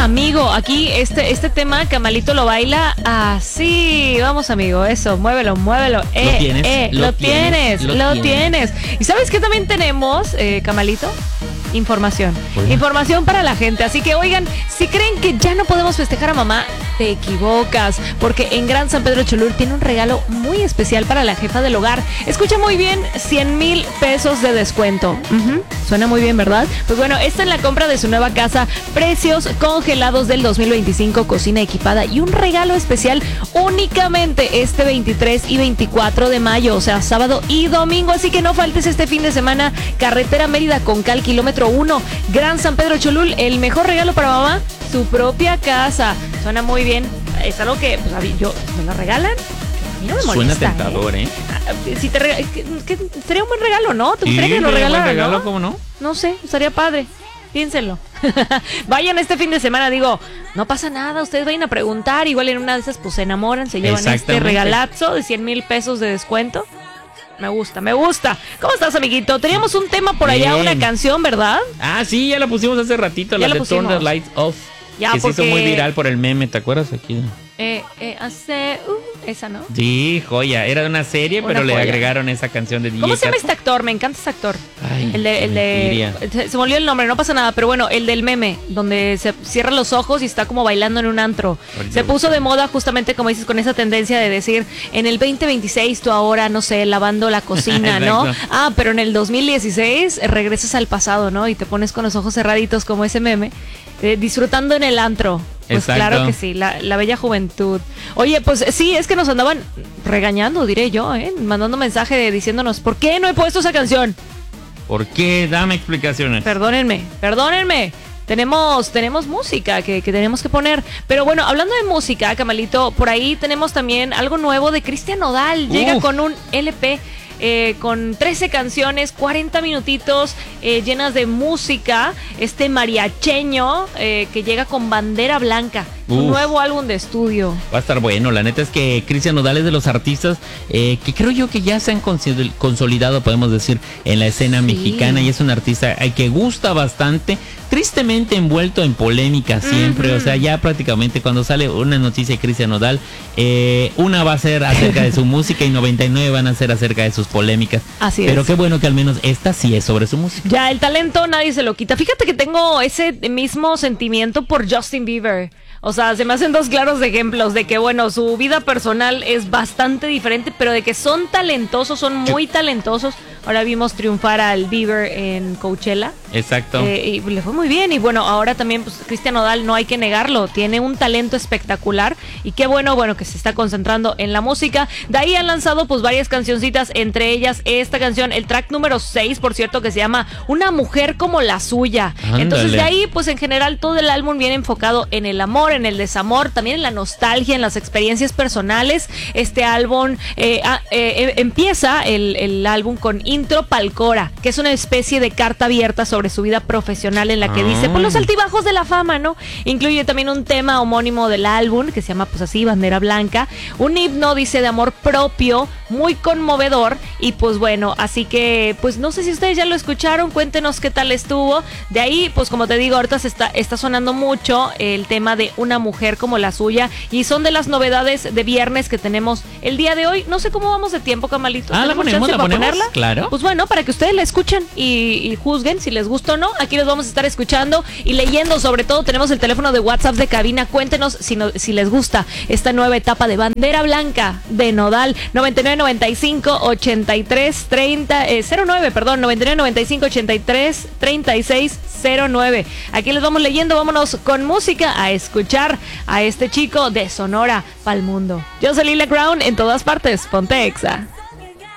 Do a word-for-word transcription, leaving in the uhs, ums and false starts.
amigo. Aquí este, este tema, Camalito lo baila así. Vamos, amigo, eso, muévelo, muévelo. Eh, lo tienes, eh, lo, lo tienes, tienes, lo, lo tienes. tienes. ¿Y sabes qué también tenemos, eh, Camalito? Información. Oye. Información para la gente. Así que, oigan, si creen que ya no podemos festejar a mamá, te equivocas. Porque en Gran San Pedro Cholul tiene un regalo muy especial para la jefa del hogar. Escucha muy bien, cien mil pesos de descuento. Uh-huh. Suena muy bien, ¿verdad? Pues bueno, esta es la compra de su nueva casa. Precios congelados del dos mil veinticinco, cocina equipada y un regalo especial únicamente este veintitrés y veinticuatro de mayo. O sea, sábado y domingo. Así que no faltes este fin de semana. Carretera Mérida Concal, kilómetro uno, Gran San Pedro Cholul, el mejor regalo para mamá, su propia casa. Suena muy bien. Es algo que, pues, yo, ¿me lo regalan? A mí no me molesta. Suena tentador, ¿eh? ¿eh? Si te rega- que, que sería un buen regalo, ¿no? ¿Te gustaría Sí, que lo regalaran, regalo, no? ¿cómo no? No sé, estaría padre. Piénsenlo. Vayan este fin de semana, digo, no pasa nada, ustedes vayan a preguntar, igual en una de esas pues se enamoran, se llevan este regalazo de cien mil pesos de descuento. Me gusta, me gusta. ¿Cómo estás, amiguito? Teníamos un tema por allá, Bien. una canción, ¿verdad? Ah, sí, ya la pusimos hace ratito, Ya la la de Turn pusimos. the Lights Off. Ya, que porque... se hizo muy viral por el meme, ¿te acuerdas aquí? Eh, eh, hace... Uh, esa, ¿no? Sí, joya. Era de una serie, Una pero le joya. agregaron esa canción de D J ¿Cómo se llama Cato. este actor? Me encanta ese actor. Ay, el de, el de se, se me olvidó el nombre, no pasa nada, pero bueno, el del meme, donde se cierra los ojos y está como bailando en un antro. Ahorita Se lo puso busco. de moda justamente, como dices, con esa tendencia de decir, en el veinte veintiséis tú ahora, no sé, lavando la cocina, ¿no? Exacto. Ah, pero en el dos mil dieciséis eh, regresas al pasado, ¿no? Y te pones con los ojos cerraditos como ese meme, eh, disfrutando en el antro. Pues Exacto. claro que sí, la, la bella juventud. Oye, pues sí, es que nos andaban regañando, diré yo, ¿eh? Mandando mensaje de, diciéndonos, ¿por qué no he puesto esa canción? ¿Por qué? Dame explicaciones. Perdónenme, perdónenme. Tenemos, tenemos música que, que tenemos que poner. Pero bueno, hablando de música, Camalito, por ahí tenemos también algo nuevo de Cristian Nodal. Llega Uf. con un L P eh, con trece canciones, cuarenta minutitos eh, llenas de música. Este mariacheño eh, que llega con Bandera Blanca. Un Uf. nuevo álbum de estudio. Va a estar bueno, la neta es que Cristian Nodal es de los artistas eh, que creo yo que ya se han consi- consolidado, podemos decir, en la escena Sí. mexicana, y es un artista eh, que gusta bastante, tristemente envuelto en polémica siempre. Ujú. O sea, ya prácticamente cuando sale una noticia de Cristian Nodal, eh, una va a ser acerca de su música y noventa y nueve van a ser acerca de sus polémicas. Así Pero es. qué bueno que al menos esta sí es sobre su música. Ya, el talento nadie se lo quita. Fíjate que tengo ese mismo sentimiento por Justin Bieber. O sea, se me hacen dos claros ejemplos de que, bueno, su vida personal es bastante diferente, pero de que son talentosos, son muy talentosos. Ahora vimos triunfar al Bieber en Coachella. Exacto. Eh, y le fue muy bien. Y bueno, ahora también, pues, Cristian Nodal, no hay que negarlo, tiene un talento espectacular. Y qué bueno, bueno, que se está concentrando en la música. De ahí han lanzado, pues, varias cancioncitas, entre ellas esta canción, el track número seis, por cierto, que se llama Una mujer como la suya. Ándale. Entonces, de ahí, pues, en general, todo el álbum viene enfocado en el amor, en el desamor, también en la nostalgia, en las experiencias personales. Este álbum eh, ah, eh, eh, empieza el, el álbum con Intro Palcora, que es una especie de carta abierta sobre su vida profesional, en la que Ah. dice, pues, los altibajos de la fama, ¿no? Incluye también un tema homónimo del álbum, que se llama, pues así, Bandera Blanca. Un himno, dice, de amor propio, muy conmovedor. Y pues bueno, así que, pues no sé si ustedes ya lo escucharon, cuéntenos qué tal estuvo. De ahí, pues como te digo, ahorita se está, está sonando mucho el tema de Una mujer como la suya, y son de las novedades de viernes que tenemos el día de hoy. No sé cómo vamos de tiempo, Camalito. Ah, ¿la ¿Tenemos ponemos? chance ¿La para ponemos? ponerla? Claro. Pues bueno, para que ustedes la escuchen y, y juzguen si les gusta o no. Aquí los vamos a estar escuchando y leyendo. Sobre todo tenemos el teléfono de WhatsApp de cabina. Cuéntenos si, no, si les gusta esta nueva etapa de Bandera Blanca de Nodal. noventa y nueve noventa y cinco ochenta y tres treinta, eh, cero nueve, perdón, noventa y nueve noventa y cinco ochenta y tres treinta y seis cero nueve. Aquí les vamos leyendo. Vámonos con música a escuchar a este chico de Sonora pa'l mundo. Yo soy Lila Crown, en todas partes. Ponte Exa.